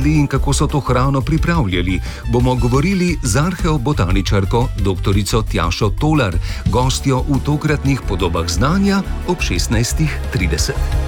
jedli in kako so to hrano pripravljali, bomo govorili z arheobotaničarko dr. Tjašo Tolar, gostjo v tokratnih Podobah znanja ob 16:30.